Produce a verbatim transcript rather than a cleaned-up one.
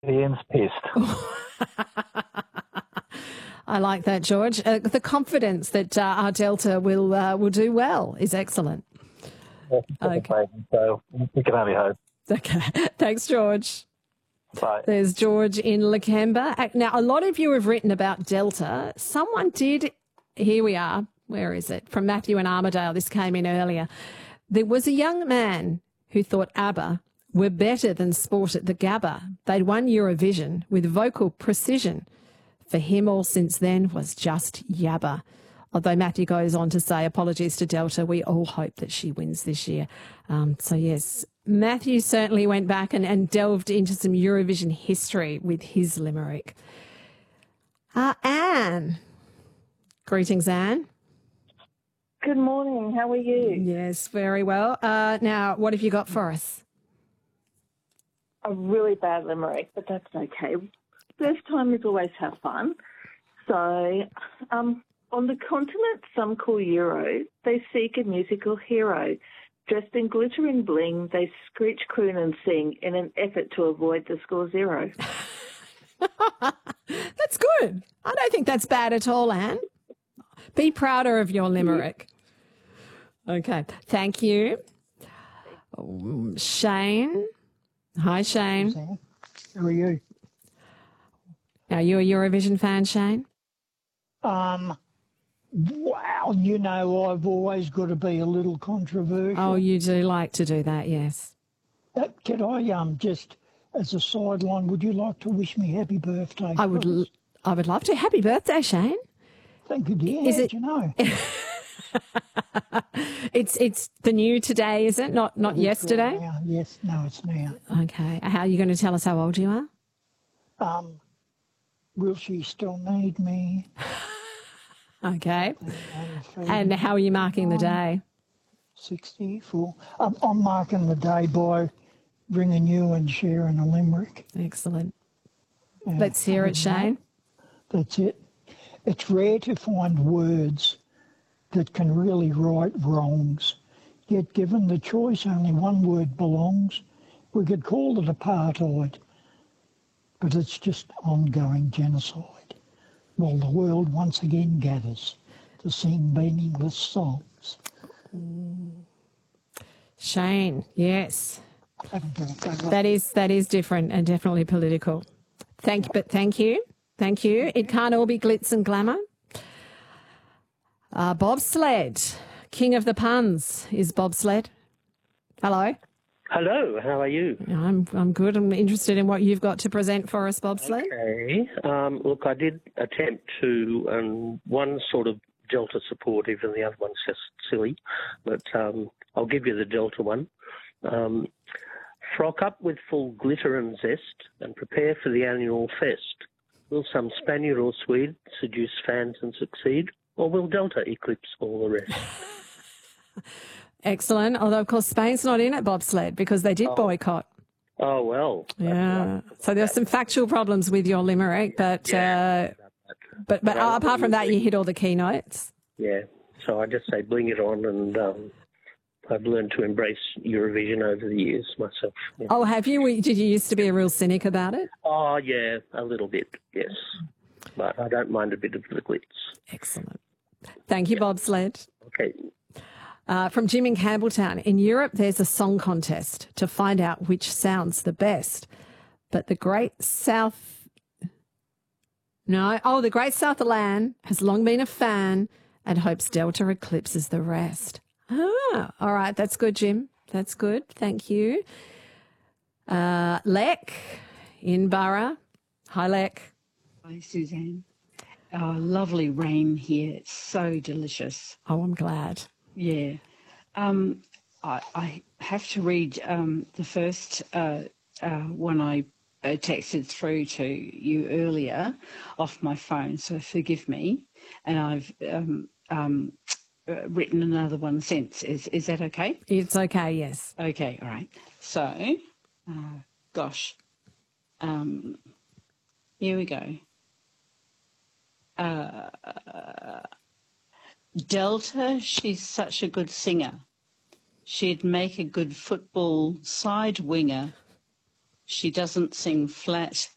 Ian's pissed. I like that, George. Uh, the confidence that uh, our Delta will uh, will do well is excellent. Okay. So we can only hope. Okay. Thanks, George. Bye. There's George in Lakemba. Now, a lot of you have written about Delta. Someone did, here we are. Where is it? From Matthew and Armidale. This came in earlier. There was a young man who thought ABBA were better than Sport at the Gabba. They'd won Eurovision with vocal precision. For him, all since then was just yabba. Although Matthew goes on to say, apologies to Delta, we all hope that she wins this year. Um, so, yes, Matthew certainly went back and, and delved into some Eurovision history with his limerick. Uh, Anne. Greetings, Anne. Good morning. How are you? Yes, very well. Uh, now, what have you got for us? A really bad limerick, but that's okay. First time is always have fun. So, um, on the continent some call Euro, they seek a musical hero. Dressed in glitter and bling, they screech, croon and sing in an effort to avoid the score zero. That's good. I don't think that's bad at all, Anne. Be prouder of your limerick. Okay. Thank you. Um, Shane. Hi, Shane. How are you? Are you a Eurovision fan, Shane? Um, wow, you know, I've always got to be a little controversial. Oh, you do like to do that, yes. Uh, could I, um, just as a sideline, would you like to wish me happy birthday? I would, l- I would love to. Happy birthday, Shane. Thank you, dear. Is How'd it- you know? It's it's the new today, is it? Not not It's yesterday? right now. Yes, no, it's now. Okay. How are you going to tell us how old you are? Um, will she still need me? Okay. And how are you marking the day? sixty-four. Um, I'm marking the day by ringing you and sharing a limerick. Excellent. Uh, Let's hear it, Shane. That's it. It's rare to find words that can really right wrongs. Yet given the choice, only one word belongs. We could call it apartheid, but it's just ongoing genocide, while the world once again gathers to sing meaningless songs. Shane, yes. That is that is different and definitely political. Thank but thank you. Thank you. It can't all be glitz and glamour. Uh, bobsled, king of the puns, is bobsled. Hello. Hello, how are you? I'm I'm good. I'm interested in what you've got to present for us, bobsled. Okay. Um, look, I did attempt to, um, one sort of Delta supportive and the other one's just silly, but um, I'll give you the Delta one. Um, frock up with full glitter and zest and prepare for the annual fest. Will some Spaniard or Swede seduce fans and succeed? Or will Delta eclipse all the rest? Excellent. Although, of course, Spain's not in it, bobsled, because they did Oh. boycott. Oh, well. Yeah. Right. So there's some factual problems with your limerick, but Yeah. uh, but but Well, apart from that, you hit all the keynotes. Yeah. So I just say bring it on, and um, I've learned to embrace Eurovision over the years myself. Yeah. Oh, have you? We- Did you used to be a real cynic about it? Oh, yeah, a little bit, yes. But I don't mind a bit of the glitz. Excellent. Thank you, bobsled. Okay. Uh, from Jim in Campbelltown. In Europe, there's a song contest to find out which sounds the best. But the Great South... No. Oh, the Great South of Land has long been a fan and hopes Delta eclipses the rest. Ah, all right. That's good, Jim. That's good. Thank you. Uh, Lek in Borough. Hi, Lek. Hi, Suzanne. Oh, lovely rain here. It's so delicious. Oh, I'm glad. Yeah. Um, I, I have to read um, the first uh, uh, one I uh, texted through to you earlier off my phone, so forgive me. And I've um, um, uh, written another one since. Is, is that okay? It's okay, yes. Okay, all right. So, uh, gosh, um, here we go. Uh, Delta, she's such a good singer. She'd make a good football side winger. She doesn't sing flat